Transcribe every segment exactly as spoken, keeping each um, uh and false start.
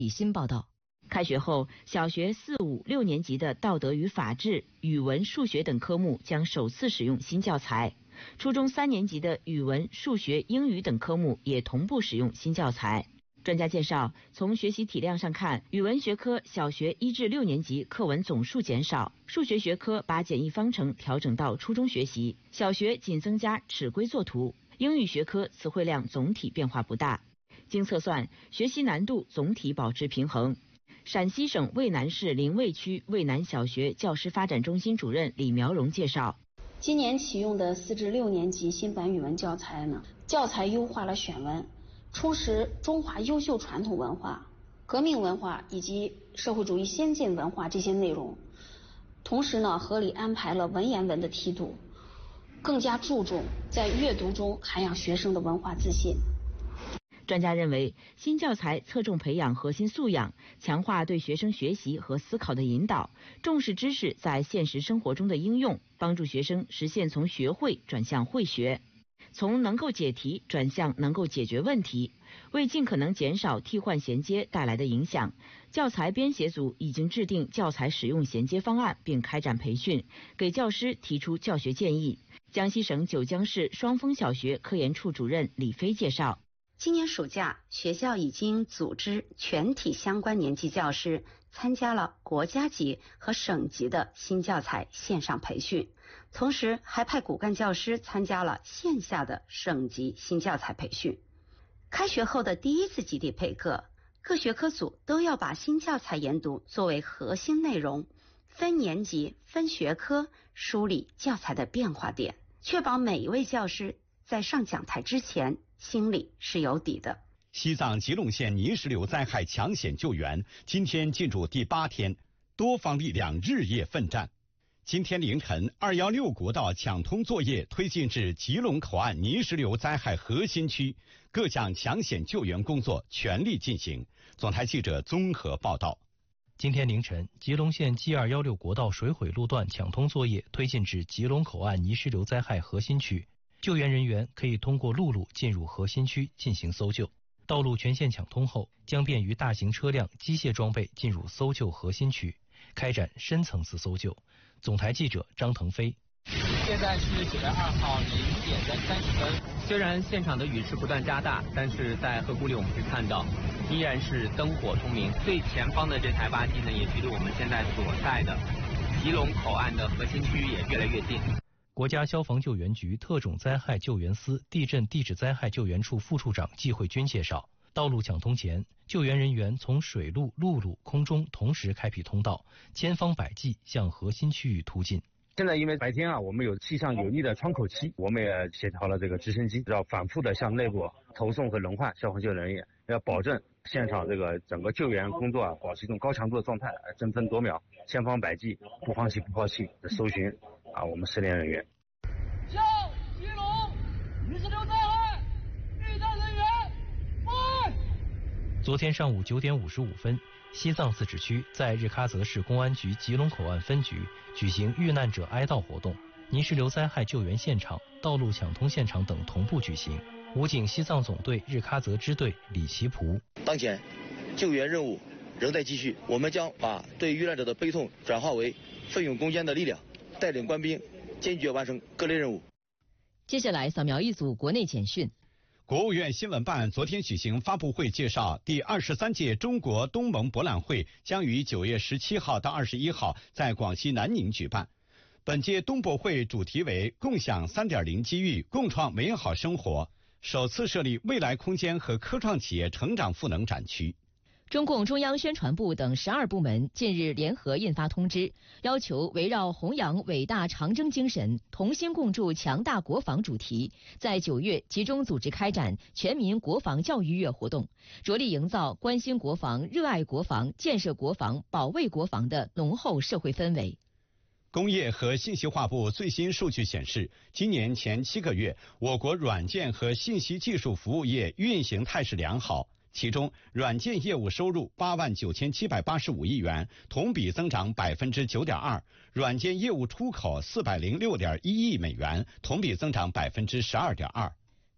李欣报道。开学后，小学四五六年级的道德与法治、语文、数学等科目将首次使用新教材。初中三年级的语文、数学、英语等科目也同步使用新教材。专家介绍，从学习体量上看，语文学科小学一至六年级课文总数减少，数学学科把简易方程调整到初中学习，小学仅增加尺规作图。英语学科词汇量总体变化不大，经测算，学习难度总体保持平衡。陕西省渭南市临渭区渭南小学教师发展中心主任李苗荣介绍， 今年启用的四至六年级新版语文教材呢，教材优化了选文，充实中华优秀传统文化、革命文化以及社会主义先进文化这些内容，同时呢，合理安排了文言文的梯度，更加注重在阅读中涵养学生的文化自信。 专家认为，新教材侧重培养核心素养，强化对学生学习和思考的引导，重视知识在现实生活中的应用，帮助学生实现从学会转向会学，从能够解题转向能够解决问题。为尽可能减少替换衔接带来的影响，教材编写组已经制定教材使用衔接方案，并开展培训，给教师提出教学建议。江西省九江市双峰小学科研处主任李飞介绍， 今年暑假，学校已经组织全体相关年级教师参加了国家级和省级的新教材线上培训，同时还派骨干教师参加了线下的省级新教材培训。开学后的第一次集体备课，各学科组都要把新教材研读作为核心内容，分年级、分学科梳理教材的变化点，确保每一位教师在上讲台之前心里是有底的。 西藏吉隆县泥石流灾害抢险救援今天进入第八天，多方力量日夜奋战。今天凌晨，二一六国道抢通作业推进至吉隆口岸泥石流灾害核心区，各项抢险救援工作全力进行。总台记者综合报道。 今天凌晨，吉隆县 G 二一六国道水毁路段抢通作业推进至吉隆口岸泥石流灾害核心区，救援人员可以通过陆路进入核心区进行搜救。道路全线抢通后，将便于大型车辆、机械装备进入搜救核心区，开展深层次搜救。总台记者张腾飞。 现在是九月二号零点的三十分，虽然现场的雨势不断加大，但是在河谷里我们可以看到，依然是灯火通明。最前方的这台巴机呢，也距离我们现在所在的吉隆口岸的核心区也越来越近。 国家消防救援局特种灾害救援司地震地质灾害救援处副处长季慧军介绍，道路抢通前，救援人员从水路、陆路、空中同时开辟通道，千方百计向核心区域突进。 现在因为白天啊，我们有气象有利的窗口期，我们也协调了这个直升机，要反复的向内部投送和轮换消防救援人员，要保证现场这个整个救援工作啊，保持一种高强度的状态，争分夺秒，千方百计，不放弃不抛弃的搜寻啊，我们失联人员。 向吉隆泥石流灾害遇难人员报。 昨天上午九点五十五分，西藏自治区在日喀则市公安局吉隆口岸分局举行遇难者哀悼活动，泥石流灾害救援现场、道路抢通现场等同步举行。武警西藏总队日喀则支队李奇普： 当前救援任务仍在继续，我们将把对遇难者的悲痛转化为奋勇攻坚的力量，带领官兵坚决完成各类任务。 接下来扫描一组国内简讯。 国务院新闻办昨天举行发布会介绍，第二十三届中国东盟博览会将于九月十七号到二十一号在广西南宁举办。本届东博会主题为共享 三点零 机遇，共创美好生活，首次设立未来空间和科创企业成长赋能展区。 中共中央宣传部等十二部门近日联合印发通知，要求围绕弘扬伟大长征精神、同心共筑强大国防主题，在九月集中组织开展全民国防教育月活动，着力营造关心国防、热爱国防、建设国防、保卫国防的浓厚社会氛围。 工业和信息化部最新数据显示，今年前七个月，我国软件和信息技术服务业运行态势良好。其中，软件业务收入八万九千七百八十五亿元，同比增长百分之九点二；软件业务出口四百零六点一亿美元，同比增长百分之十二点二。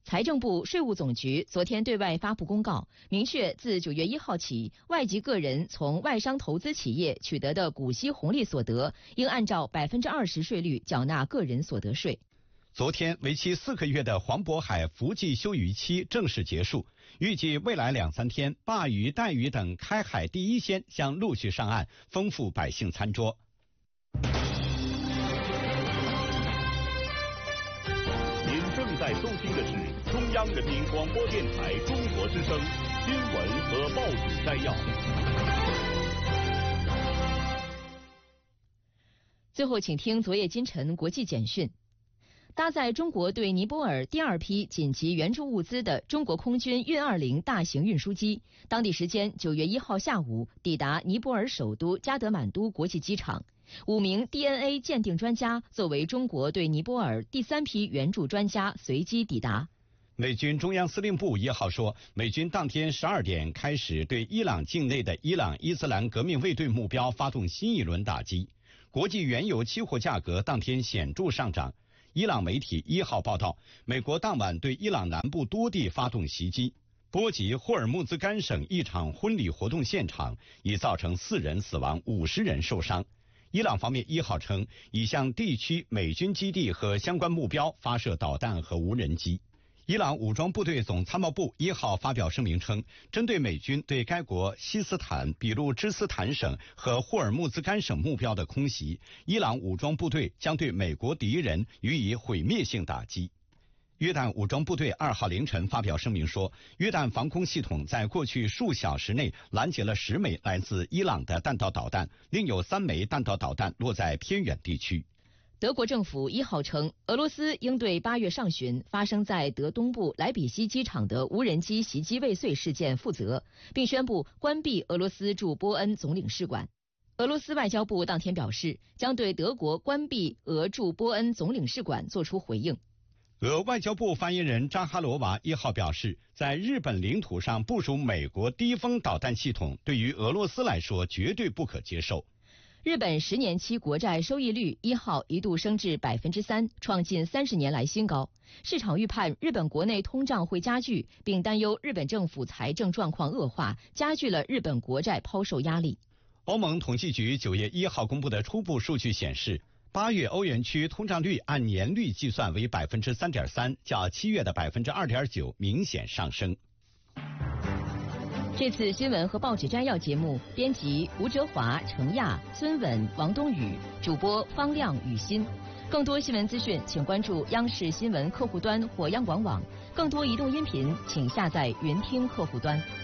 财政部、税务总局昨天对外发布公告，明确自九月一号起，外籍个人从外商投资企业取得的股息红利所得，应按照百分之二十税率缴纳个人所得税。 昨天，为期四个月的黄渤海伏季休渔期正式结束，预计未来两三天，鲅鱼、带鱼等开海第一鲜将陆续上岸，丰富百姓餐桌。 正在收听的是中央人民广播电台中国之声新闻和报纸摘要。 最后，请听昨夜今晨国际简讯。搭载中国对尼泊尔第二批紧急援助物资的中国空军运二零大型运输机，当地时间九月一号下午抵达尼泊尔首都加德满都国际机场。五名 D N A 鉴定专家作为中国对尼泊尔第三批援助专家随机抵达。 美军中央司令部一号说，美军当天十二点开始对伊朗境内的伊朗伊斯兰革命卫队目标发动新一轮打击。国际原油期货价格当天显著上涨。伊朗媒体一号报道，美国当晚对伊朗南部多地发动袭击，波及霍尔木兹干省一场婚礼活动现场，已造成四人死亡、五十人受伤。伊朗方面一号称，已向地区美军基地和相关目标发射导弹和无人机。伊朗武装部队总参谋部一号发表声明称，针对美军对该国西斯坦、比路支斯坦省和霍尔木兹干省目标的空袭，伊朗武装部队将对美国敌人予以毁灭性打击。约旦武装部队二号凌晨发表声明说，约旦防空系统在过去数小时内拦截了十枚来自伊朗的弹道导弹，另有三枚弹道导弹落在偏远地区。 德国政府一号称，俄罗斯应对八月上旬发生在德东部莱比锡机场的无人机袭击未遂事件负责，并宣布关闭俄罗斯驻波恩总领事馆。俄罗斯外交部当天表示，将对德国关闭俄驻波恩总领事馆作出回应。 俄外交部发言人扎哈罗娃一号表示，在日本领土上部署美国低风导弹系统，对于俄罗斯来说绝对不可接受。 日本十年期国债收益率一号一度升至百分之三，创近三十年来新高。市场预判日本国内通胀会加剧，并担忧日本政府财政状况恶化，加剧了日本国债抛售压力。 欧盟统计局九月一号公布的初步数据显示，八月欧元区通胀率按年率计算为百分之三点三，较七月的百分之二点九明显上升。 这次新闻和报纸摘要节目，编辑吴哲华、程亚、孙稳、王冬雨，主播方亮、雨欣。更多新闻资讯，请关注央视新闻客户端或央广网。更多移动音频，请下载云听客户端。